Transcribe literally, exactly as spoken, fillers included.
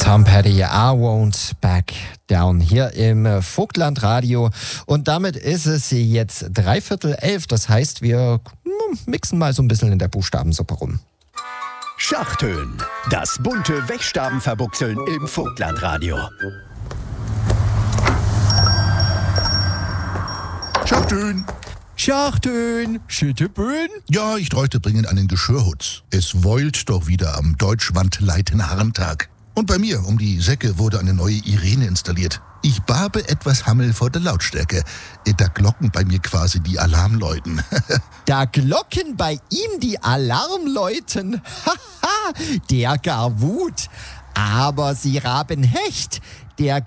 Tom Petty, I Won't Back Down hier im Vogtland-Radio. Und damit ist es jetzt dreiviertel elf. Das heißt, wir mixen mal so ein bisschen in der Buchstabensuppe rum. Schachtönen, das bunte Wechstabenverbuchseln im Vogtland-Radio. Schachtönen. Schachtönen, Schitteböen. Ja, ich bräuchte dringend einen Geschirrhutz. Es heult doch wieder am Deutschwandleiten-Harrentag. Und bei mir um die Säcke wurde eine neue Irene installiert. Ich barbe etwas Hammel vor der Lautstärke. Da glocken bei mir quasi die Alarmläuten. Da glocken bei ihm die Alarmläuten. Haha, der gar Wut. Aber sie Raben Hecht, der